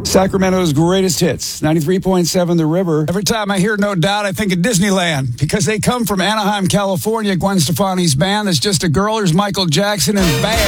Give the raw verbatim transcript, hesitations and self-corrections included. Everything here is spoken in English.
Sacramento's greatest hits, ninety-three point seven The River. Every time I hear No Doubt, I think of Disneyland because they come from Anaheim, California. Gwen Stefani's band is just a girl. There's Michael Jackson and bam.